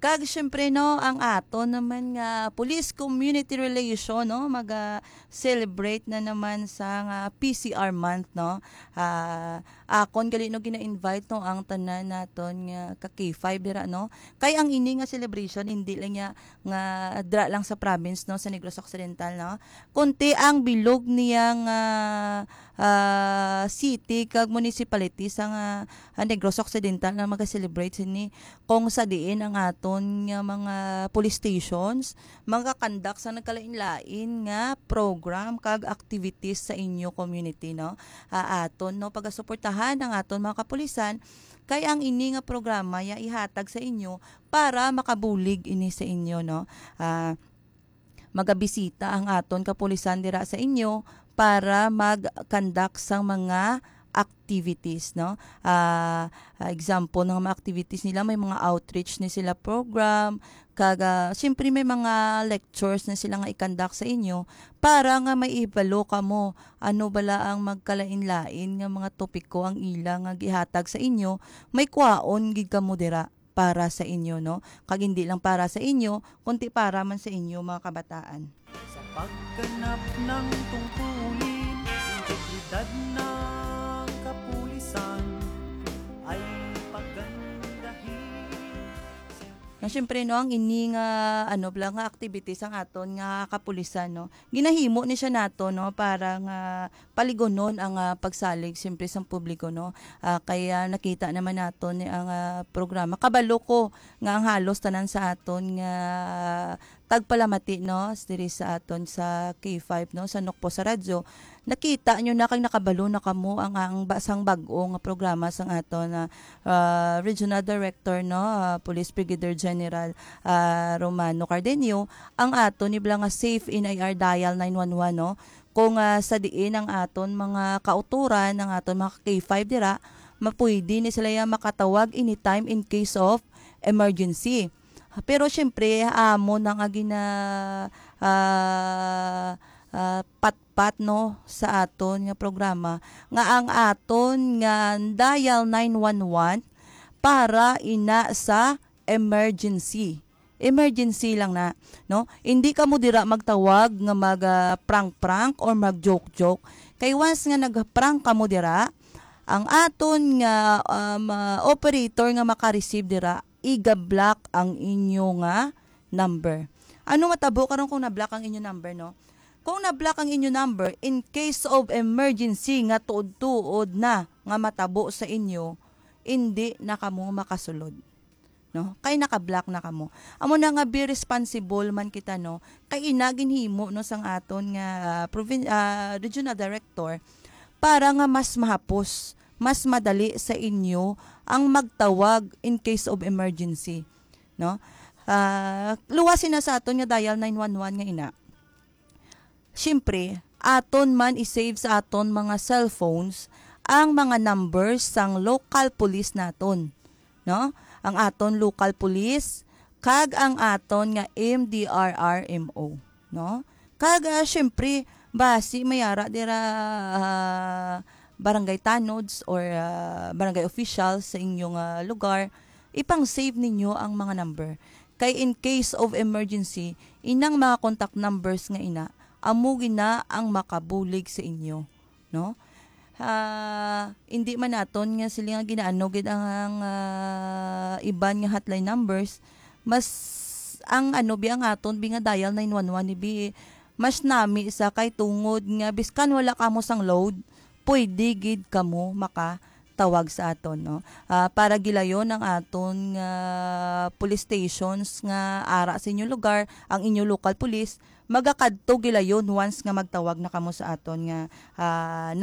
Kag syempre no ang ato naman nga police community relation no celebrate na naman sa nga PCR month no. Akon gali no gina-invite no ang tanan naton nga ka K5 dira no. Kay ang ini nga celebration hindi lang nga dra lang sa province no sa Negros Occidental no. Kunti ang bilog niyang city kag municipality sa Negros Occidental na maga-celebrate sini kung sa diin ang aton nga mga police stations mga-conduct sa nagkalain-lain nga program kag activities sa inyo community no. Aton no pagasuportahan ang aton mga kapulisan kay ang ini nga programa ya ihatag sa inyo para makabulig ini sa inyo no. Magabisita ang aton kapulisan dira sa inyo para mag-conduct sa mga activities no. Example ng mga activities nila may mga outreach ni sila program kaga siyempre may mga lectures na sila nga i-conduct sa inyo para nga may ibalo kamo ano bala ang magkalain-lain nga mga topiko ang ilang nga gihatag sa inyo may kwaon gid kamo dira para sa inyo no. Kag hindi lang para sa inyo kundi para man sa inyo mga kabataan. Sa pagganap ng tungkulin, integridad ng kapulisan ay pagandahin. Siyempre no ang ini nga nga activities ang aton nga kapulisan no. Ginahimo ni siya nato no para nga paligonon ang pagsalig siyempre sa publiko no. Kaya nakita naman naton ni ang programa kabalo ko nga ang halos tanan sa aton nga tagpalamati no diri sa aton sa K5 no sa Nokpo sa radyo nakita nyo na kay nakabalo na kamo ang basang bag-o nga programa sang aton Regional Director no Police Brigadier General Romano Cardenio ang aton ni nga safe in IR dial 911 no kung sa diin ang aton mga kauturan ng aton mga K5 dira mapuydi ni sila makatawag anytime in case of emergency. Pero syempre amo nang agina patpat no sa aton nga programa nga ang aton nga dial 911 para ina sa emergency. Emergency lang na no. Hindi ka mo dira magtawag nga mag prank-prank or mag joke-joke. Kay once nga nag-prank ka mo dira ang aton nga operator nga maka-receive dira iga-block ang inyo nga number. Ano matabo karon kung na-block ang inyo number no? Kung na-block ang inyo number in case of emergency nga tuod-tuod na nga matabo sa inyo, hindi na kamo makasulod. No? Kay naka-block na kamo. Amo na nga be responsible man kita no. Kay inaginhimo no sang aton nga regional director para nga mas mahapos, mas madali sa inyo ang magtawag in case of emergency no. Luwasin na sa aton nga dial 911 nga ina. Siyempre aton man i-save sa aton mga cellphones ang mga numbers sang local police naton no. Ang aton local police kag ang aton nga MDRRMO no. Kag siyempre basi mayara dira barangay tanods or barangay officials sa inyong lugar, ipang-save ninyo ang mga number. Kay in case of emergency, inang mga contact numbers nga ina, amo gina ang makabulig sa inyo, no? Hindi man naton nga sila nga ginaano gid ang iban nga hotline numbers, mas ang ang aton bi nga dial 911 bi mas nami sa kay tungod nga biskan wala kamo sang load pwede gid kamo makatawag sa aton no. Para gilayon ang aton police stations nga ara sa inyong lugar ang inyong local police magakadto gilayon once nga magtawag na kamo sa aton nga